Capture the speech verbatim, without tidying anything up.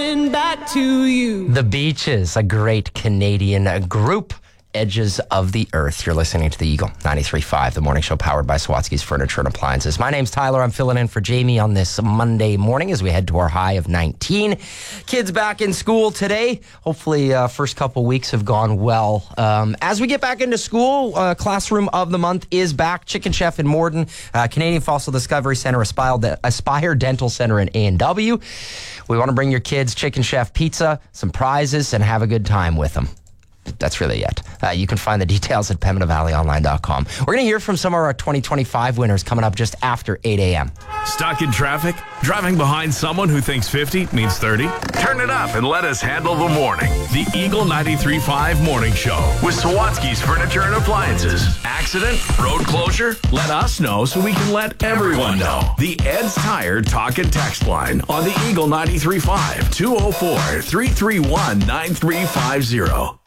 Back to you. The Beaches, a great Canadian uh, group. Edges of the Earth. You're listening to the Eagle ninety-three point five, the morning show powered by Sawatsky's Furniture and Appliances. My name's Tyler. I'm filling in for Jamie on this Monday morning as we head to our high of nineteen. Kids back in school today. Hopefully, uh, first couple weeks have gone well. Um, as we get back into school, uh, Classroom of the Month is back. Chicken Chef in Morden, uh, Canadian Fossil Discovery Center, Aspire, Aspire Dental Center in A and W. We want to bring your kids Chicken Chef pizza, some prizes, and have a good time with them. That's really it. Uh, you can find the details at pembina valley online dot com. We're going to hear from some of our twenty twenty-five winners coming up just after eight a.m. Stuck in traffic? Driving behind someone who thinks fifty means thirty? Turn it up and let us handle the morning. The Eagle ninety-three point five Morning Show with Sawatsky's Furniture and Appliances. Accident? Road closure? Let us know so we can let everyone know. The Ed's Tire Talk and Text line on the Eagle ninety-three point five, two oh four, three three one, nine three five zero.